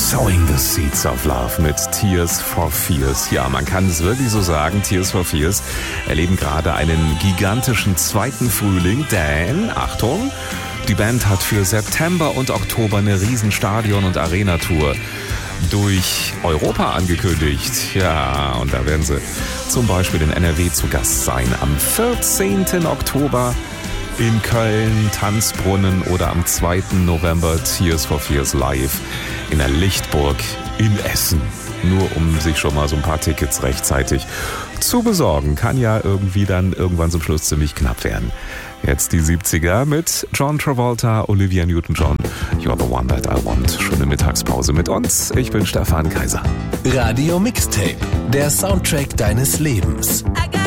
Sowing the Seeds of Love mit Tears for Fears. Ja, man kann es wirklich so sagen, Tears for Fears erleben gerade einen gigantischen zweiten Frühling, denn, Achtung, die Band hat für September und Oktober eine riesen Stadion- und Arena-Tour durch Europa angekündigt. Ja, und da werden sie zum Beispiel in NRW zu Gast sein. Am 14. Oktober in Köln, Tanzbrunnen oder am 2. November Tears for Fears live in der Lichtburg in Essen. Nur um sich schon mal so ein paar Tickets rechtzeitig zu besorgen. Kann ja irgendwie dann irgendwann zum Schluss ziemlich knapp werden. Jetzt die 70er mit John Travolta, Olivia Newton-John. You're the one that I want. Schöne Mittagspause mit uns. Ich bin Stefan Kaiser. Radio Mixtape, der Soundtrack deines Lebens. I got